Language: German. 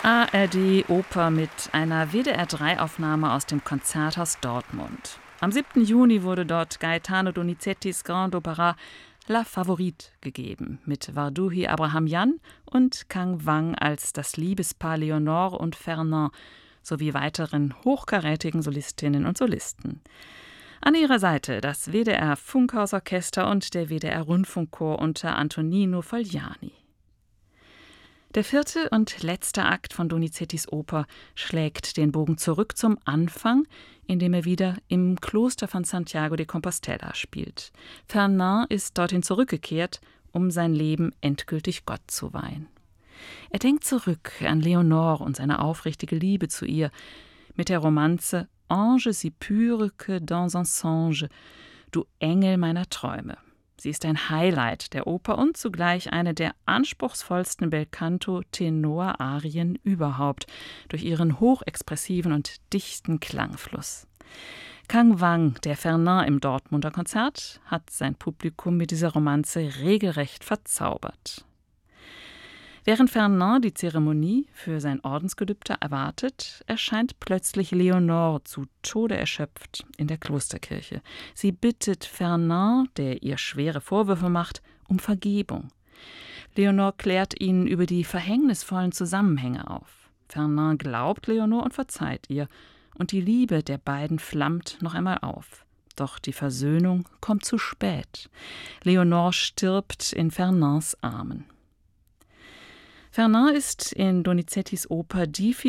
ARD Oper mit einer WDR-3-Aufnahme aus dem Konzerthaus Dortmund. Am 7. Juni wurde dort Gaetano Donizettis Grand Opéra La Favorite gegeben, mit Vardouhi Abrahamyan und Kang Wang als das Liebespaar Leonore und Fernand sowie weiteren hochkarätigen Solistinnen und Solisten. An ihrer Seite das WDR-Funkhausorchester und der WDR-Rundfunkchor unter Antonino Fogliani. Der 4. und letzte Akt von Donizettis Oper schlägt den Bogen zurück zum Anfang, indem er wieder im Kloster von Santiago de Compostela spielt. Fernand ist dorthin zurückgekehrt, um sein Leben endgültig Gott zu weihen. Er denkt zurück an Leonore und seine aufrichtige Liebe zu ihr mit der Romanze Ange si pure que dans un songe, du Engel meiner Träume. Sie ist ein Highlight der Oper und zugleich eine der anspruchsvollsten Belcanto-Tenor-Arien überhaupt, durch ihren hochexpressiven und dichten Klangfluss. Kang Wang, der Fernand im Dortmunder Konzert, hat sein Publikum mit dieser Romanze regelrecht verzaubert. Während Fernand die Zeremonie für sein Ordensgelübde erwartet, erscheint plötzlich Leonore zu Tode erschöpft in der Klosterkirche. Sie bittet Fernand, der ihr schwere Vorwürfe macht, um Vergebung. Leonore klärt ihn über die verhängnisvollen Zusammenhänge auf. Fernand glaubt Leonore und verzeiht ihr, und die Liebe der beiden flammt noch einmal auf. Doch die Versöhnung kommt zu spät. Leonore stirbt in Fernands Armen. Fernand ist in Donizettis Oper die